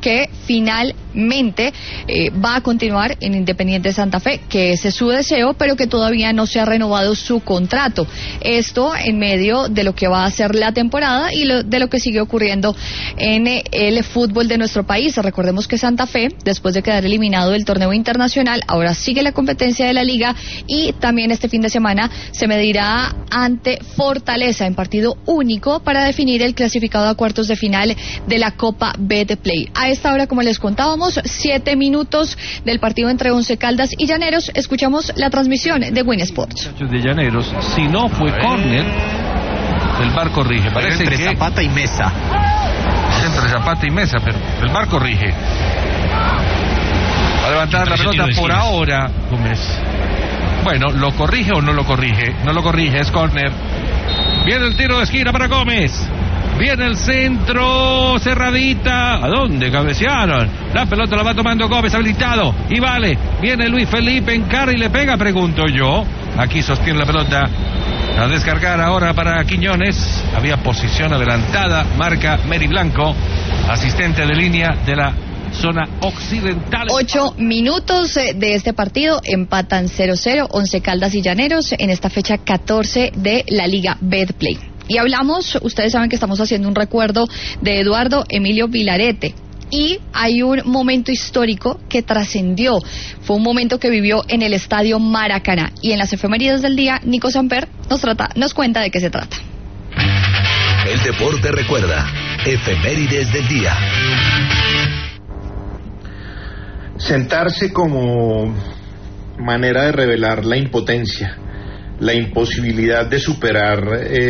que finalmente va a continuar en Independiente Santa Fe, que ese es su deseo, pero que todavía no se ha renovado su contrato. Esto en medio de lo que va a ser la temporada y de lo que sigue ocurriendo en el fútbol de nuestro país. Recordemos que Santa Fe, después de quedar eliminado del torneo internacional, ahora sigue la competencia de la Liga y también este fin de semana se medirá ante Fortaleza en partido único para definir el clasificado a cuartos de final de la Copa Betplay. A esta hora, como les contábamos, 7 minutos del partido entre Once Caldas y Llaneros. Escuchamos la transmisión de Win Sports. De Llaneros, si no fue córner, el VAR corrige. Parece entre Zapata y Mesa. Entre Zapata y Mesa, pero el VAR corrige. Va a levantar la pelota por ahora, Gómez. Bueno, ¿lo corrige o no lo corrige? No lo corrige, es córner. Viene el tiro de esquina para Gómez. Viene el centro, cerradita. ¿A dónde cabecearon? La pelota la va tomando Gómez, habilitado. Y vale. Viene Luis Felipe, encara y le pega, pregunto yo. Aquí sostiene la pelota. A descargar ahora para Quiñones. Había posición adelantada. Marca Meri Blanco, asistente de línea de la zona occidental. 8 minutos de este partido, empatan 0-0 Once Caldas y Llaneros en esta fecha 14 de la Liga Betplay. Y hablamos, ustedes saben que estamos haciendo un recuerdo de Eduardo Emilio Vilarete. Y hay un momento histórico que trascendió. Fue un momento que vivió en el Estadio Maracaná. Y en las efemérides del día, Nico Samper nos cuenta de qué se trata. El deporte recuerda. Efemérides del día. Sentarse como manera de revelar la impotencia, la imposibilidad de superar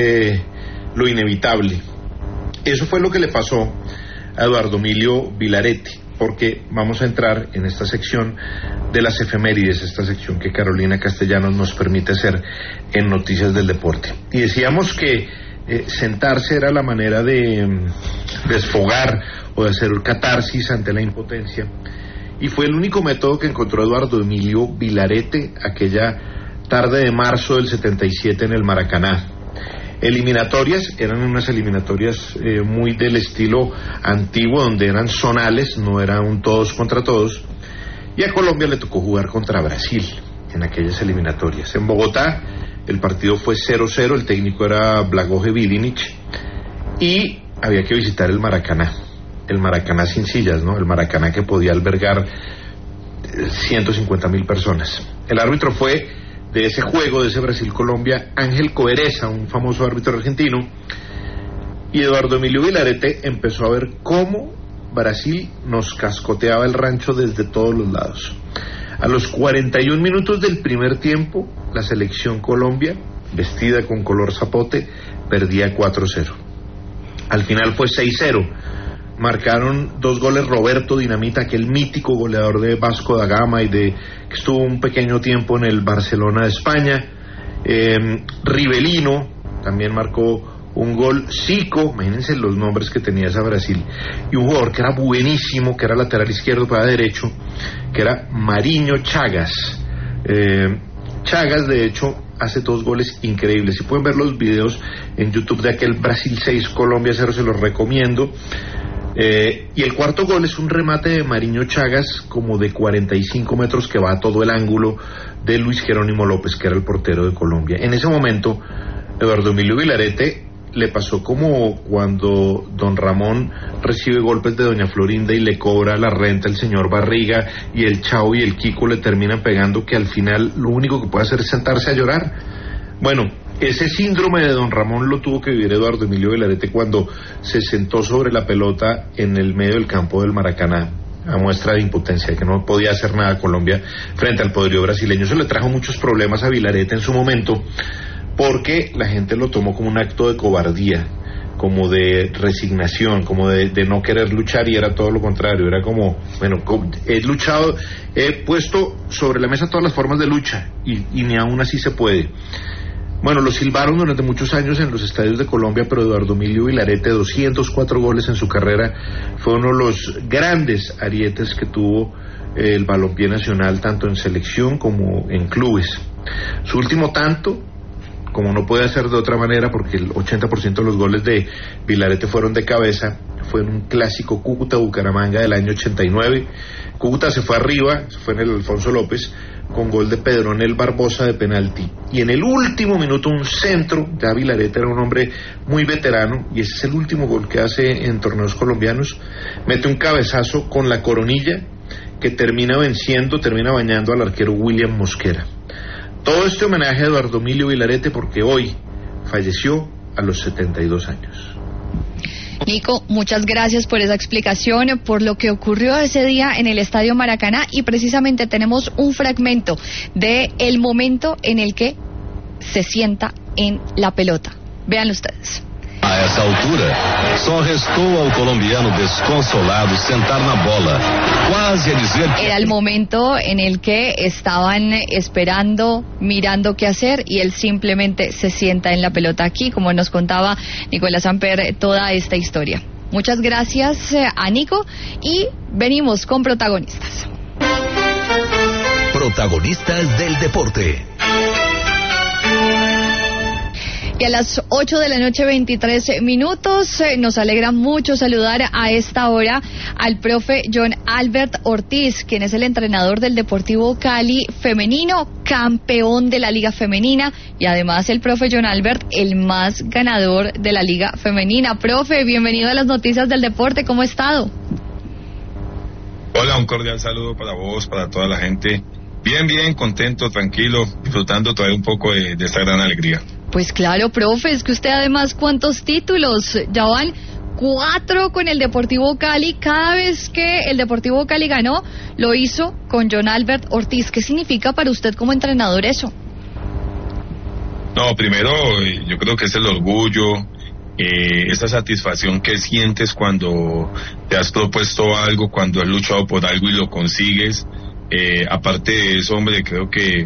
lo inevitable. Eso fue lo que le pasó a Eduardo Emilio Vilarete, porque vamos a entrar en esta sección de las efemérides, esta sección que Carolina Castellanos nos permite hacer en Noticias del Deporte. Y decíamos que sentarse era la manera de desfogar o de hacer catarsis ante la impotencia, y fue el único método que encontró Eduardo Emilio Vilarete aquella tarde de marzo del 77 en el Maracaná. Eliminatorias, eran unas eliminatorias muy del estilo antiguo, donde eran zonales, no era un todos contra todos, y a Colombia le tocó jugar contra Brasil en aquellas eliminatorias. En Bogotá el partido fue 0-0, el técnico era Blagoje Vidinic, y había que visitar el Maracaná sin sillas, ¿no? El Maracaná que podía albergar 150.000 personas. El árbitro fue de ese juego, de ese Brasil-Colombia, Ángel Coereza, un famoso árbitro argentino, y Eduardo Emilio Vilarete empezó a ver cómo Brasil nos cascoteaba el rancho desde todos los lados. A los 41 minutos del primer tiempo, la selección Colombia, vestida con color zapote, perdía 4-0. Al final fue 6-0. Marcaron 2 goles Roberto Dinamita, aquel mítico goleador de Vasco da Gama y que estuvo un pequeño tiempo en el Barcelona de España. Rivelino también marcó un gol. Zico, imagínense los nombres que tenía esa Brasil. Y un jugador que era buenísimo, que era lateral izquierdo para derecho, que era Mariño Chagas. Chagas, de hecho, hace 2 goles increíbles. Si pueden ver los videos en YouTube de aquel Brasil 6, Colombia 0, se los recomiendo. Y el cuarto gol es un remate de Mariño Chagas como de 45 metros que va a todo el ángulo de Luis Jerónimo López, que era el portero de Colombia. En ese momento, Eduardo Emilio Vilarete le pasó como cuando don Ramón recibe golpes de doña Florinda y le cobra la renta el señor Barriga, y el Chao y el Kiko le terminan pegando, que al final lo único que puede hacer es sentarse a llorar. Bueno, ese síndrome de don Ramón lo tuvo que vivir Eduardo Emilio Vilarete cuando se sentó sobre la pelota en el medio del campo del Maracaná, a muestra de impotencia, que no podía hacer nada Colombia frente al poderío brasileño. Eso le trajo muchos problemas a Vilarete en su momento, porque la gente lo tomó como un acto de cobardía, como de resignación, como de no querer luchar, y era todo lo contrario. Era como, bueno, he luchado, he puesto sobre la mesa todas las formas de lucha, y ni aún así se puede. Bueno, lo silbaron durante muchos años en los estadios de Colombia, pero Eduardo Emilio Vilarete, 204 goles en su carrera, fue uno de los grandes arietes que tuvo el balompié nacional, tanto en selección como en clubes. Su último tanto, como no puede ser de otra manera, porque el 80% de los goles de Vilarete fueron de cabeza, fue en un clásico Cúcuta-Bucaramanga del año 89. Cúcuta se fue arriba, fue en el Alfonso López, con gol de Pedronel Barbosa de penalti. Y en el último minuto un centro, ya Vilarete era un hombre muy veterano, y ese es el último gol que hace en torneos colombianos, mete un cabezazo con la coronilla que termina bañando al arquero William Mosquera. Todo este homenaje a Eduardo Emilio Vilarete porque hoy falleció a los 72 años. Nico, muchas gracias por esa explicación, por lo que ocurrió ese día en el Estadio Maracaná, y precisamente tenemos un fragmento de el momento en el que se sienta en la pelota. Véanlo ustedes. A essa altura, só restou ao colombiano desconsolado sentar na bola, quase a dizer que... Era el momento en el que estaban esperando, mirando qué hacer, y él simplemente se sienta en la pelota aquí, como nos contaba Nicolás Samper toda esta historia. Muchas gracias a Nico, y venimos con protagonistas. Protagonistas del deporte. Y a las 8 de la noche, 23 minutos, nos alegra mucho saludar a esta hora al profe John Albert Ortiz, quien es el entrenador del Deportivo Cali femenino, campeón de la Liga Femenina, y además el profe John Albert, el más ganador de la Liga Femenina. Profe, bienvenido a las noticias del deporte, ¿cómo ha estado? Hola, un cordial saludo para vos, para toda la gente. Bien, contento, tranquilo, disfrutando todavía un poco de esta gran alegría. Pues claro, profe, es que usted además, ¿cuántos títulos? Ya van 4 con el Deportivo Cali. Cada vez que el Deportivo Cali ganó, lo hizo con John Albert Ortiz. ¿Qué significa para usted como entrenador eso? No, primero, yo creo que es el orgullo, esa satisfacción que sientes cuando te has propuesto algo, cuando has luchado por algo y lo consigues. Aparte de eso, hombre, creo que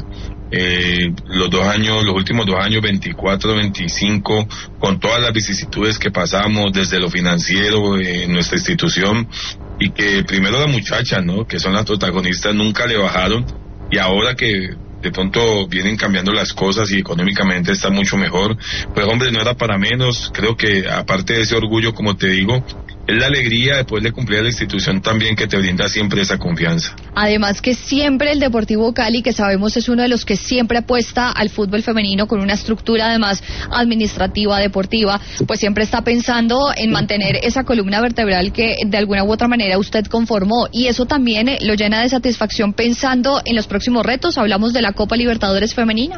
los últimos 2 años, 24, 25, con todas las vicisitudes que pasamos desde lo financiero en nuestra institución, y que primero las muchachas, ¿no?, que son las protagonistas, nunca le bajaron, y ahora que de pronto vienen cambiando las cosas y económicamente está mucho mejor, pues hombre, no era para menos. Creo que aparte de ese orgullo, como te digo, es la alegría de poderle cumplir a la institución también, que te brinda siempre esa confianza. Además que siempre el Deportivo Cali, que sabemos es uno de los que siempre apuesta al fútbol femenino con una estructura además administrativa, deportiva, pues siempre está pensando en mantener esa columna vertebral que de alguna u otra manera usted conformó, y eso también lo llena de satisfacción pensando en los próximos retos. Hablamos de la Copa Libertadores femenina.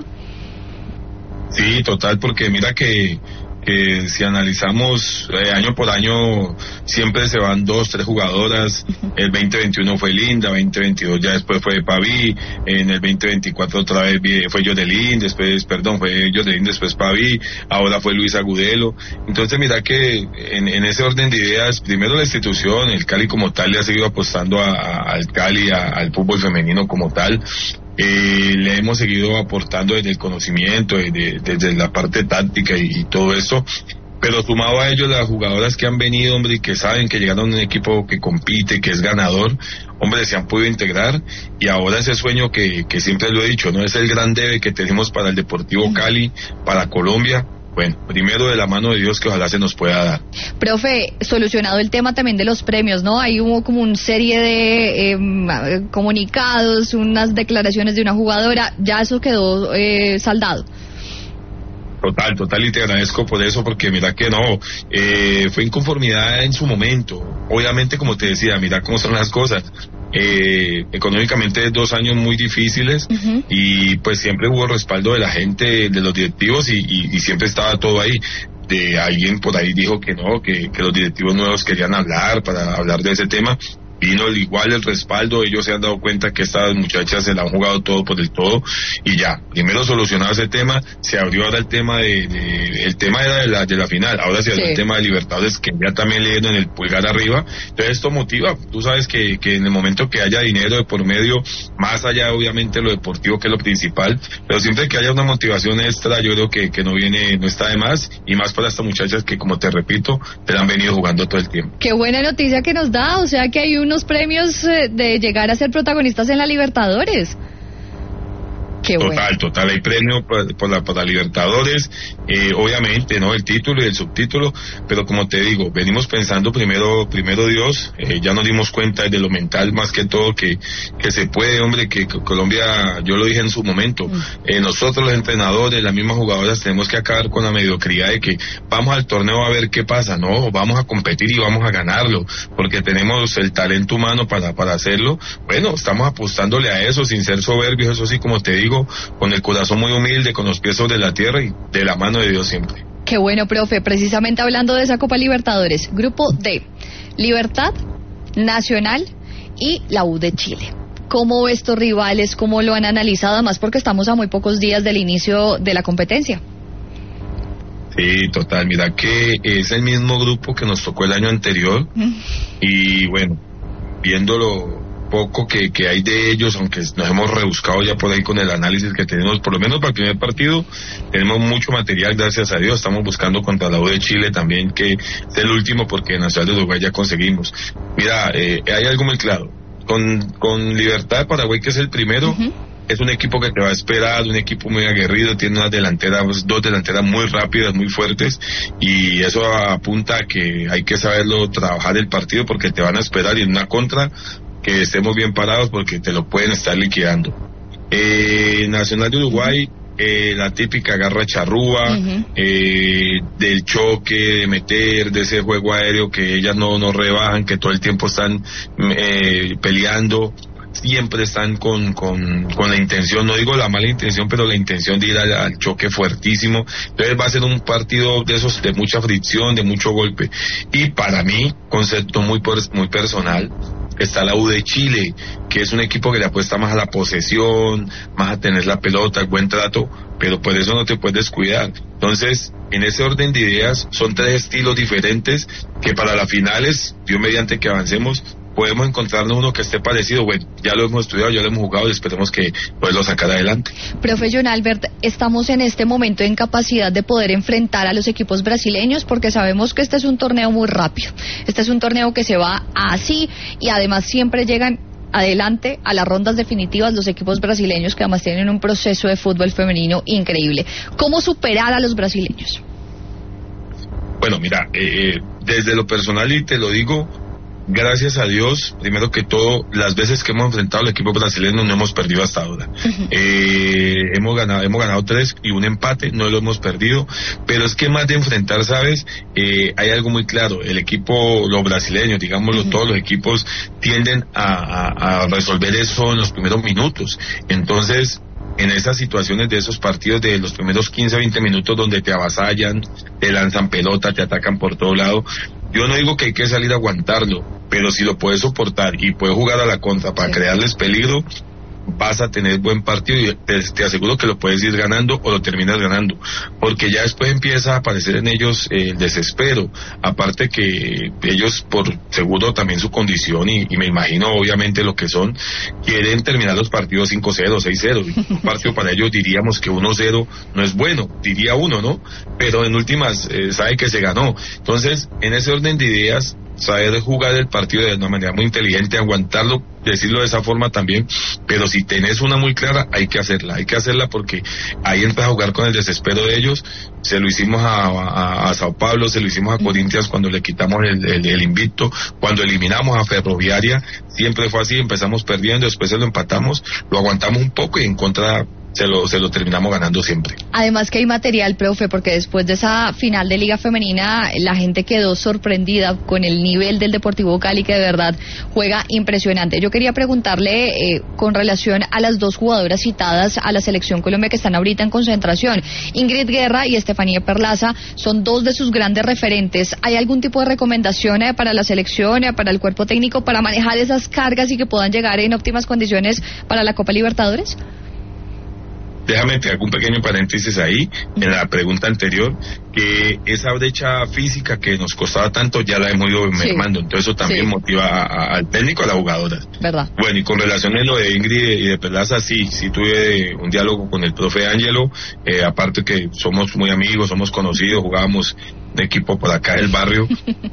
Sí, total, porque mira que si analizamos año por año siempre se van 2, 3 jugadoras. El 2021 fue Linda, 2022 ya después fue Pavi, en el 2024 otra vez fue Yodelín, después Pavi, ahora fue Luis Agudelo. Entonces mira que en ese orden de ideas, primero la institución, el Cali como tal, le ha seguido apostando al Cali, al fútbol femenino como tal. Le hemos seguido aportando desde el conocimiento, desde la parte táctica y todo eso, pero sumado a ello las jugadoras que han venido, hombre, y que saben que llegaron a un equipo que compite, que es ganador, hombre, se han podido integrar, y ahora ese sueño que siempre lo he dicho, no es el gran debe que tenemos para el Deportivo Cali, para Colombia. Bueno, primero de la mano de Dios, que ojalá se nos pueda dar. Profe, solucionado el tema también de los premios, ¿no? Ahí hubo como una serie de comunicados, unas declaraciones de una jugadora, ya eso quedó saldado. Total, y te agradezco por eso, porque mira que no, fue inconformidad en su momento. Obviamente, como te decía, mira cómo son las cosas. Económicamente 2 años muy difíciles, y pues siempre hubo respaldo de la gente, de los directivos, y siempre estaba todo ahí. De alguien por ahí dijo que no, que los directivos nuevos querían para hablar de ese tema. Vino igual el respaldo, ellos se han dado cuenta que estas muchachas se la han jugado todo por el todo, y ya, primero solucionado ese tema, se abrió ahora el tema el tema era de la final, ahora se abrió el tema de Libertadores, que ya también le dieron el pulgar arriba. Entonces esto motiva, tú sabes que en el momento que haya dinero de por medio, más allá obviamente lo deportivo, que es lo principal, pero siempre que haya una motivación extra, yo creo que no está de más, y más para estas muchachas que, como te repito, te la han venido jugando todo el tiempo. Qué buena noticia que nos da, o sea que hay unos premios de llegar a ser protagonistas en la Libertadores. Qué bueno. Total, hay premio para Libertadores, obviamente, ¿no? El título y el subtítulo, pero como te digo, venimos pensando primero Dios, ya nos dimos cuenta de lo mental más que todo, que se puede, hombre, que Colombia, yo lo dije en su momento, nosotros los entrenadores, las mismas jugadoras, tenemos que acabar con la mediocridad de que vamos al torneo a ver qué pasa, no, vamos a competir y vamos a ganarlo, porque tenemos el talento humano para hacerlo. Bueno, estamos apostándole a eso, sin ser soberbios, eso sí, como te digo, con el corazón muy humilde, con los pies sobre la tierra y de la mano de Dios siempre. Qué bueno, profe. Precisamente hablando de esa Copa Libertadores, grupo D, Libertad, Nacional y la U de Chile. ¿Cómo ve estos rivales? ¿Cómo lo han analizado? Además, porque estamos a muy pocos días del inicio de la competencia. Sí, total. Mira que es el mismo grupo que nos tocó el año anterior y bueno, viéndolo poco que hay de ellos, aunque nos hemos rebuscado ya por ahí con el análisis que tenemos, por lo menos para el primer partido, tenemos mucho material, gracias a Dios. Estamos buscando contra la U de Chile también, que es el último, porque en Nacional de Uruguay ya conseguimos. Mira, hay algo muy claro, con Libertad de Paraguay, que es el primero, es un equipo que te va a esperar, un equipo muy aguerrido, tiene dos delanteras muy rápidas, muy fuertes, y eso apunta a que hay que saberlo trabajar el partido, porque te van a esperar, y en una contra que estemos bien parados, porque te lo pueden estar liquidando. Nacional de Uruguay, la típica garra charrúa, del choque, de meter, de ese juego aéreo que ellas no rebajan, que todo el tiempo están peleando, siempre están con la intención, no digo la mala intención, pero la intención de ir al choque fuertísimo. Entonces va a ser un partido de esos de mucha fricción, de mucho golpe. Y para mí, concepto muy personal, está la U de Chile, que es un equipo que le apuesta más a la posesión, más a tener la pelota, el buen trato, pero por eso no te puedes descuidar. Entonces, en ese orden de ideas, son tres estilos diferentes que para las finales, Dios mediante que avancemos, podemos encontrarnos uno que esté parecido. Bueno, ya lo hemos estudiado, ya lo hemos jugado y esperemos que poderlo sacar adelante. Profe John Albert, estamos en este momento en capacidad de poder enfrentar a los equipos brasileños, porque sabemos que este es un torneo muy rápido, este es un torneo que se va así, y además siempre llegan adelante a las rondas definitivas los equipos brasileños, que además tienen un proceso de fútbol femenino increíble. ¿Cómo superar a los brasileños? Bueno, mira, desde lo personal, y te lo digo, gracias a Dios, primero que todo, las veces que hemos enfrentado al equipo brasileño no hemos perdido hasta ahora. Hemos ganado 3 y un empate, no lo hemos perdido, pero es que más de enfrentar, ¿sabes? Hay algo muy claro, el equipo, los brasileños, digámoslo, todos los equipos tienden a resolver eso en los primeros minutos. Entonces, en esas situaciones de esos partidos de los primeros 15 o 20 minutos donde te avasallan, te lanzan pelota, te atacan por todo lado, yo no digo que hay que salir a aguantarlo, pero si lo puedes soportar y puedes jugar a la contra para crearles peligro, vas a tener buen partido y te aseguro que lo puedes ir ganando o lo terminas ganando, porque ya después empieza a aparecer en ellos el desespero, aparte que ellos, por seguro también su condición y me imagino obviamente lo que son, quieren terminar los partidos 5-0, 6-0, un partido para ellos diríamos que 1-0 no es bueno, diría uno, ¿no? Pero en últimas sabe que se ganó. Entonces, en ese orden de ideas, saber jugar el partido de una manera muy inteligente, aguantarlo, decirlo de esa forma también, pero si tenés una muy clara, hay que hacerla porque ahí entras a jugar con el desespero de ellos. Se lo hicimos a Sao Paulo, se lo hicimos a Corinthians cuando le quitamos el invicto, cuando eliminamos a Ferroviaria, siempre fue así, empezamos perdiendo, después se lo empatamos, lo aguantamos un poco y en contra se lo terminamos ganando siempre. Además que hay material, profe, porque después de esa final de Liga Femenina, la gente quedó sorprendida con el nivel del Deportivo Cali, que de verdad juega impresionante. Yo quería preguntarle con relación a las dos jugadoras citadas a la Selección Colombia que están ahorita en concentración. Ingrid Guerra y Estefanía Perlaza son dos de sus grandes referentes. ¿Hay algún tipo de recomendación para la selección, para el cuerpo técnico, para manejar esas cargas y que puedan llegar en óptimas condiciones para la Copa Libertadores? Déjame te hago un pequeño paréntesis ahí, en la pregunta anterior. que esa brecha física que nos costaba tanto ya la hemos ido mermando, entonces eso también motiva al técnico, a las jugadoras. ¿Verdad? Bueno, y con relación a lo de Ingrid y de Perlaza, sí tuve un diálogo con el profe Ángelo, aparte que somos muy amigos, somos conocidos, jugábamos de equipo por acá del barrio.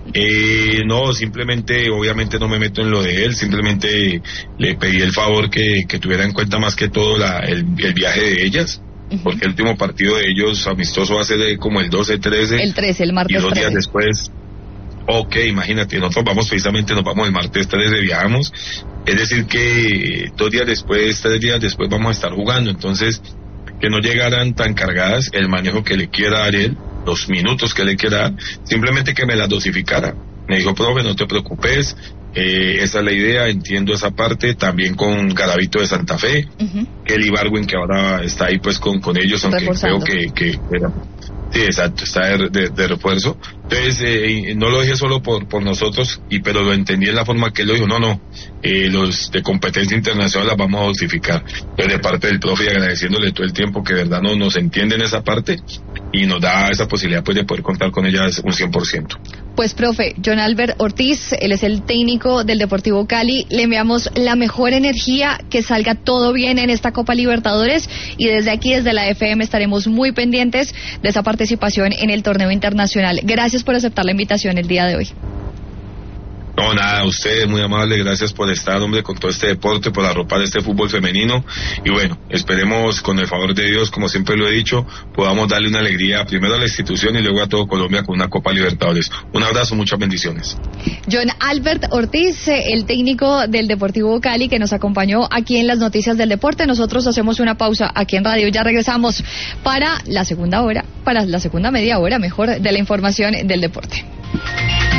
No, simplemente, obviamente no me meto en lo de él, simplemente le pedí el favor que tuviera en cuenta más que todo el viaje de ellas, porque el último partido de ellos amistoso va a ser como el 12-13. El 13, el martes 13. Y 2 días después, imagínate, nosotros nos vamos el martes 13, viajamos, es decir que 2 días después, 3 días después vamos a estar jugando, entonces que no llegaran tan cargadas, el manejo que le quiera dar él, los minutos que le quiera dar, simplemente que me las dosificara. Me dijo, profe, no te preocupes, esa es la idea, entiendo esa parte, también con Garavito de Santa Fe, Kelly Ibargüen, que ahora está ahí pues con ellos, aunque reforzando. Creo que era, sí, exacto, está de refuerzo. Entonces, no lo dije solo por nosotros, pero lo entendí en la forma que él lo dijo, no, los de competencia internacional las vamos a dosificar. Entonces, de parte del profe, agradeciéndole todo el tiempo que de verdad no nos entiende en esa parte y nos da esa posibilidad pues de poder contar con ellas un 100%. Pues, profe, John Albert Ortiz, él es el técnico del Deportivo Cali, le enviamos la mejor energía, que salga todo bien en esta Copa Libertadores, y desde aquí, desde la FM, estaremos muy pendientes de esa participación en el torneo internacional. Gracias por aceptar la invitación el día de hoy. No, nada, usted muy amable, gracias por estar, hombre, con todo este deporte, por arropar este fútbol femenino, y bueno, esperemos con el favor de Dios, como siempre lo he dicho, podamos darle una alegría primero a la institución y luego a todo Colombia con una Copa Libertadores. Un abrazo, muchas bendiciones. John Albert Ortiz, el técnico del Deportivo Cali, que nos acompañó aquí en las noticias del deporte. Nosotros hacemos una pausa aquí en radio, ya regresamos para la segunda media hora mejor, de la información del deporte.